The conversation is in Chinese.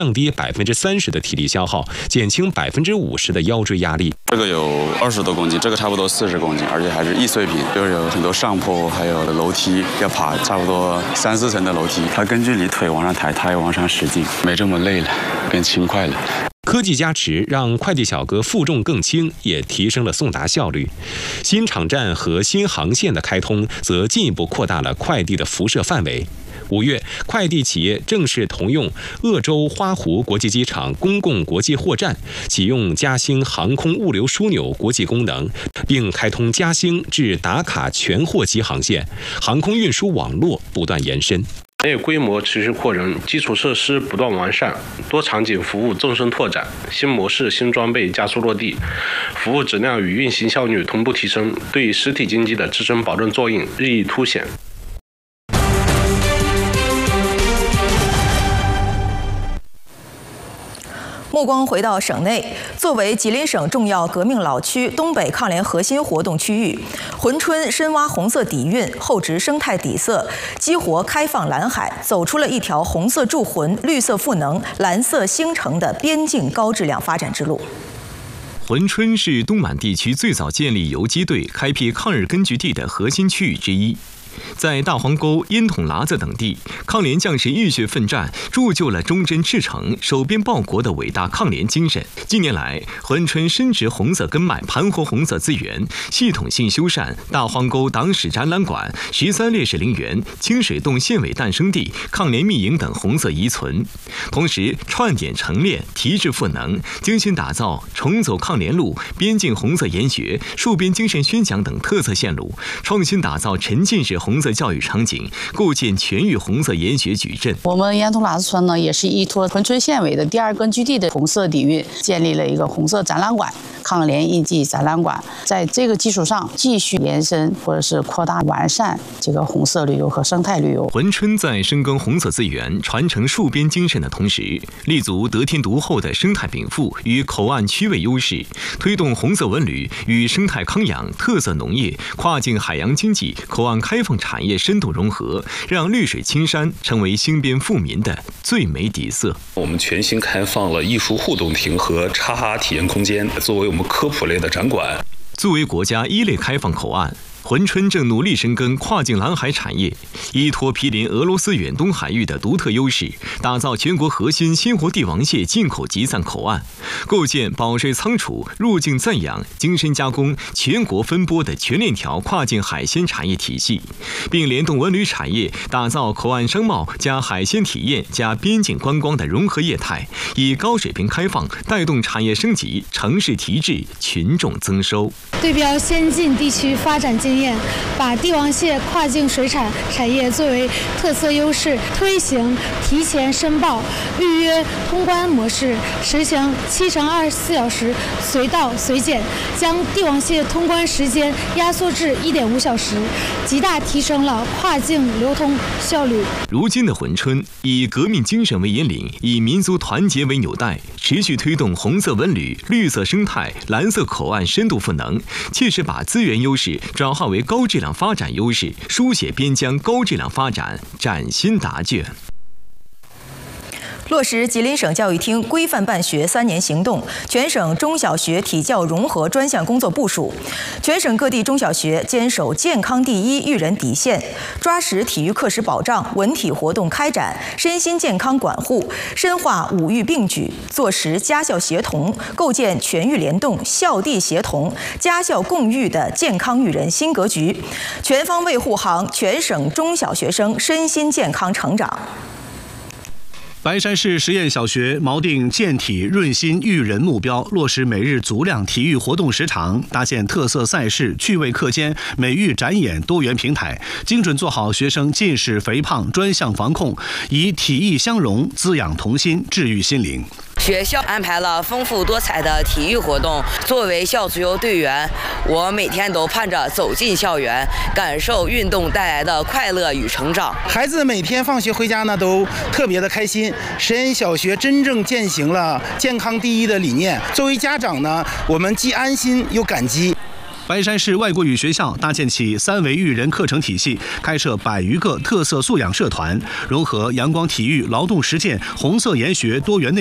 降低30%的体力消耗，减轻50%的腰椎压力。 这个有20多公斤，这个差不多40公斤，而且还是易碎品，就是有很多上坡，还有楼梯要爬，差不多3、4层的楼梯。它根据你腿往上抬，它也往上使劲，没这么累了，更轻快了。 科技加持让快递小哥负重更轻，也提升了送达效率。新场站和新航线的开通，则进一步扩大了快递的辐射范围。5月，快递企业正式同用鄂州花湖国际机场公共国际货站，启用嘉兴航空物流枢纽国际功能，并开通嘉兴至达卡全货机航线，航空运输网络不断延伸。 行业规模持续扩人，基础设施不断完善，多场景服务纵深拓展，新模式、新装备加速落地，服务质量与运行效率同步提升，对实体经济的支撑保证作用日益凸显。 目光回到省内，作为吉林省重要革命老区、东北抗联核心活动区域，珲春深挖红色底蕴，厚植生态底色，激活开放蓝海，走出了一条红色铸魂、绿色赋能、蓝色兴城的边境高质量发展之路。 珲春是东满地区最早建立游击队、开辟抗日根据地的核心区域之一。在大黄沟、烟筒喇子等地，抗联将士浴血奋战，铸就了忠贞赤诚、守边报国的伟大抗联精神。近年来，珲春深植红色根脉，盘活红色资源，系统性修缮大黄沟党史展览馆、13烈士陵园、清水洞县委诞生地、抗联密营等红色遗存。同时，串点成练，提质赋能，精心打造重走抗联路、边境红色研学、戍边精神宣讲等特色线路，创新打造沉浸式红色教育场景，构建全域红色研学矩阵。 我们烟筒喇子村呢，也是依托珲春县委的第2根据地的红色底蕴，建立了一个红色展览馆、抗联印记展览馆。在这个基础上，继续延伸或者是扩大完善这个红色旅游和生态旅游。 珲春在深耕红色资源、传承戍边精神的同时，立足得天独厚的生态禀赋与口岸区位优势，推动红色文旅与生态康养、特色农业、跨境海洋经济、口岸开放产业深度融合，让绿水青山成为兴边富民的最美底色。 我们全新开放了艺术互动亭和插哈体验空间，作为我们科普类的展馆。 作为国家1类开放口岸，珲春正努力深耕跨境蓝海产业，依托毗邻俄罗斯远东海域的独特优势，打造全国核心鲜活帝王蟹进口集散口岸，构建保税仓储、入境暂养、精深加工、全国分拨的全链条跨境海鲜产业体系，并联动文旅产业，打造口岸商贸加海鲜体验加边境观光的融合业态，以高水平开放带动产业升级、城市提质、群众增收。 对标先进地区发展经验，把帝王蟹跨境水产产业作为特色优势，推行提前申报、预约通关模式，实行7×24小时随到随检，将帝王蟹通关时间压缩至1.5小时，极大提升了跨境流通效率。 如今的珲春以革命精神为引领，以民族团结为纽带，持续推动红色文旅、绿色生态、蓝色口岸深度赋能，切实把资源优势转化为高质量发展优势，书写边疆高质量发展崭新答卷。 落实吉林省教育厅规范办学3年行动，全省中小学体教融合专项工作部署。全省各地中小学坚守健康第一、育人底线，抓实体育课时保障、文体活动开展、身心健康管护，深化5育并举，做实家校协同，构建全域联动、校地协同、家校共育的健康育人新格局，全方位护航全省中小学生身心健康成长。 白山市实验小学锚定健体润心育人目标，落实每日足量体育活动时长，搭建特色赛事、趣味课间、美育展演多元平台，精准做好学生近视、肥胖专项防控，以体育相融，滋养童心，治愈心灵。 学校安排了丰富多彩的体育活动，作为校足球队员，我每天都盼着走进校园，感受运动带来的快乐与成长。 孩子每天放学回家呢，都特别的开心。实验小学真正践行了健康第一的理念。作为家长呢，我们既安心又感激。 白山市外国语学校搭建起3维育人课程体系，开设100余个特色素养社团，融合阳光体育、劳动实践、红色研学多元内